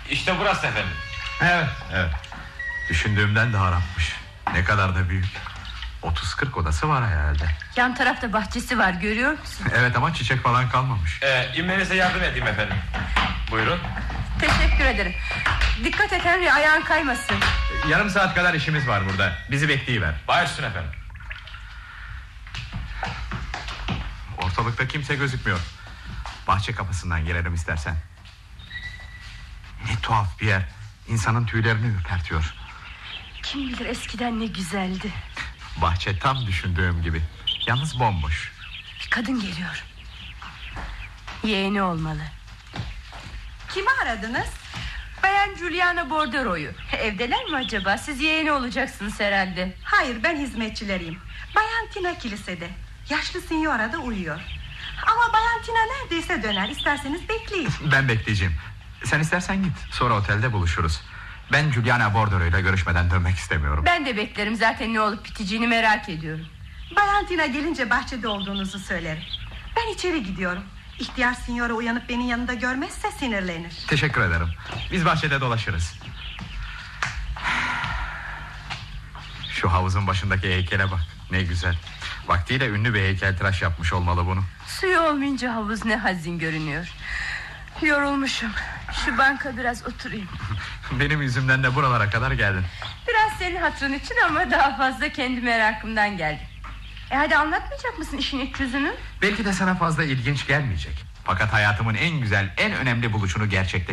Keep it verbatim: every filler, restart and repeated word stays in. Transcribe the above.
İşte burası efendim. Evet, evet. Düşündüğümden de harapmış. Ne kadar da büyük. Otuz kırk odası var herhalde. Yan tarafta bahçesi var, görüyor musun? Evet ama çiçek falan kalmamış. Ee, inmenize yardım edeyim efendim. Buyurun. Teşekkür ederim. Dikkat et Henry, ayağın kaymasın. Yarım saat kadar işimiz var burada. Bizi bekleyiver. Başüstüne efendim. Ortalıkta kimse gözükmüyor. Bahçe kapısından girelim istersen. Ne tuhaf bir yer. İnsanın tüylerini ürpertiyor. Kim bilir eskiden ne güzeldi. Bahçe tam düşündüğüm gibi. Yalnız bomboş. Bir kadın geliyor. Yeğeni olmalı. Kimi aradınız? Bayan Juliana Bordero'yu. Evdeler mi acaba? Siz yeğeni olacaksınız herhalde. Hayır, ben hizmetçileriyim. Bayan Tina kilisede. Yaşlı sinyora da uyuyor. Ama Bayan Tina neredeyse döner. İsterseniz bekleyin. Ben bekleyeceğim. Sen istersen git, sonra otelde buluşuruz. Ben Juliana Bordero ile görüşmeden dönmek istemiyorum. Ben de beklerim, zaten ne olup biteceğini merak ediyorum. Bayan Tina gelince bahçede olduğunuzu söylerim. Ben içeri gidiyorum. İhtiyar sinyora uyanıp beni yanında görmezse sinirlenir. Teşekkür ederim. Biz bahçede dolaşırız. Şu havuzun başındaki heykele bak. Ne güzel. Vaktiyle ünlü bir heykeltıraş yapmış olmalı bunu. Suyu olmayınca havuz ne hazin görünüyor. Yorulmuşum. Şu banka biraz oturayım. Benim yüzümden de buralara kadar geldin. Biraz senin hatırın için ama daha fazla kendi merakımdan geldim. E hadi, anlatmayacak mısın işin iç yüzünü? Belki de sana fazla ilginç gelmeyecek. Fakat hayatımın en güzel, en önemli buluşunu gerçekleştirdim.